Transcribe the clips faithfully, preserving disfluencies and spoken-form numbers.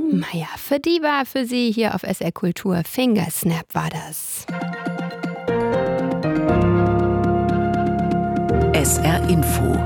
Naja, für die war für Sie hier auf S R Kultur. Fingersnap war das. S R Info.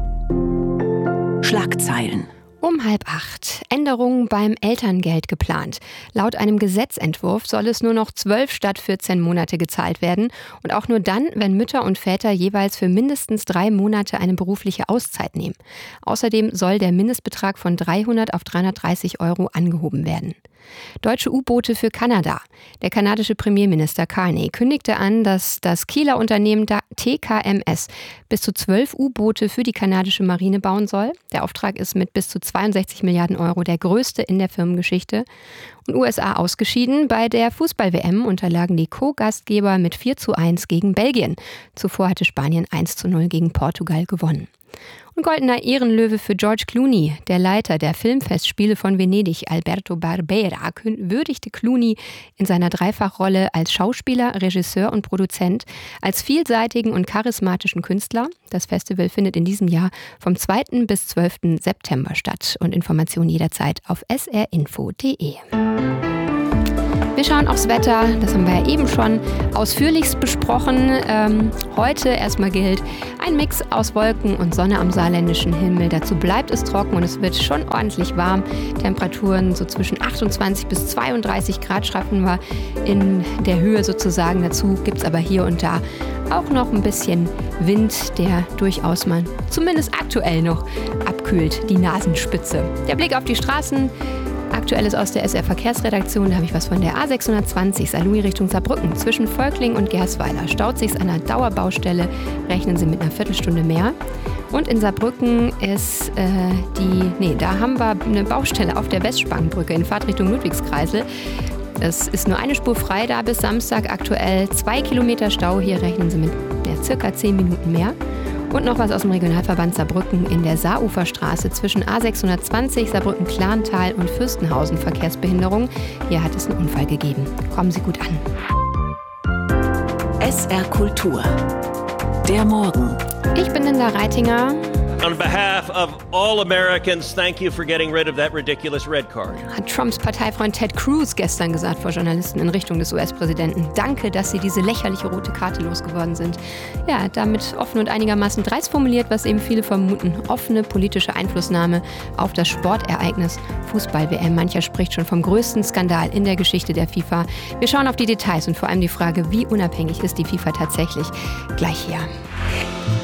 Schlagzeilen. Um halb acht. Änderungen beim Elterngeld geplant. Laut einem Gesetzentwurf soll es nur noch zwölf statt vierzehn Monate gezahlt werden. Und auch nur dann, wenn Mütter und Väter jeweils für mindestens drei Monate eine berufliche Auszeit nehmen. Außerdem soll der Mindestbetrag von dreihundert auf dreihundertdreißig Euro angehoben werden. Deutsche U-Boote für Kanada. Der kanadische Premierminister Carney kündigte an, dass das Kieler Unternehmen T K M S bis zu zwölf U-Boote für die kanadische Marine bauen soll. Der Auftrag ist mit bis zu zweiundsechzig Milliarden Euro der größte in der Firmengeschichte. Und U S A ausgeschieden. Bei der Fußball-W M unterlagen die Co-Gastgeber mit vier zu eins gegen Belgien. Zuvor hatte Spanien eins zu null gegen Portugal gewonnen. Und goldener Ehrenlöwe für George Clooney. Der Leiter der Filmfestspiele von Venedig, Alberto Barbera, würdigte Clooney in seiner Dreifachrolle als Schauspieler, Regisseur und Produzent als vielseitigen und charismatischen Künstler. Das Festival findet in diesem Jahr vom zweiten bis zwölften September statt. Und Informationen jederzeit auf s r info punkt d e. Wir schauen aufs Wetter, das haben wir ja eben schon ausführlichst besprochen. Ähm, heute erstmal gilt ein Mix aus Wolken und Sonne am saarländischen Himmel. Dazu bleibt es trocken und es wird schon ordentlich warm. Temperaturen so zwischen achtundzwanzig bis zweiunddreißig Grad schaffen wir in der Höhe sozusagen. Dazu gibt es aber hier und da auch noch ein bisschen Wind, der durchaus mal zumindest aktuell noch abkühlt, die Nasenspitze. Der Blick auf die Straßen. Aktuelles aus der S R-Verkehrsredaktion, da habe ich was von der A sechshundertzwanzig Saarlouis Richtung Saarbrücken. Zwischen Völkling und Gersweiler staut sich's an einer Dauerbaustelle, rechnen Sie mit einer Viertelstunde mehr. Und in Saarbrücken ist äh, die, nee, da haben wir eine Baustelle auf der Westspangenbrücke in Fahrtrichtung Ludwigskreisel. Es ist nur eine Spur frei da bis Samstag, aktuell zwei Kilometer Stau, hier rechnen Sie mit ja, circa zehn Minuten mehr. Und noch was aus dem Regionalverband Saarbrücken in der Saaruferstraße zwischen A sechshundertzwanzig, Saarbrücken-Klarntal und Fürstenhausen Verkehrsbehinderung. Hier hat es einen Unfall gegeben. Kommen Sie gut an. S R Kultur. Der Morgen. Ich bin Linda Reitinger. On behalf of all Americans, thank you for getting rid of that ridiculous red card. Hat Trumps Parteifreund Ted Cruz gestern gesagt vor Journalisten in Richtung des U S-Präsidenten. Danke, dass Sie diese lächerliche rote Karte losgeworden sind. Ja, er hat damit offen und einigermaßen dreist formuliert, was eben viele vermuten. Offene politische Einflussnahme auf das Sportereignis Fußball-W M. Mancher spricht schon vom größten Skandal in der Geschichte der FIFA. Wir schauen auf die Details und vor allem die Frage, wie unabhängig ist die FIFA tatsächlich? Gleich hier.